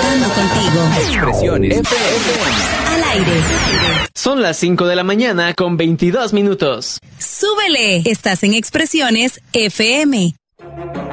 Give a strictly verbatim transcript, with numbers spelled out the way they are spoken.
Conectando contigo. Expresiones F M. Al aire. Son las cinco de la mañana con veintidós minutos. ¡Súbele! Estás en Expresiones F M.